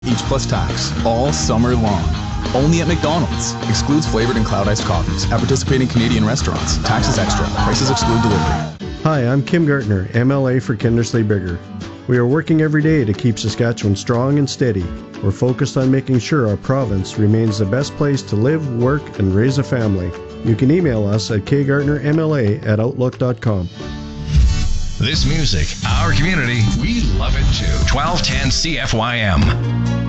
each plus tax, all summer long. Only at McDonald's. Excludes flavored and cloud iced coffees at participating Canadian restaurants. Taxes extra. Prices exclude delivery. Hi, I'm Kim Gartner, MLA for Kindersley Bigger. We are working every day to keep Saskatchewan strong and steady. We're focused on making sure our province remains the best place to live, work, and raise a family. You can email us at kgartnermla@outlook.com. This music, our community, we love it too. 1210 CFYM.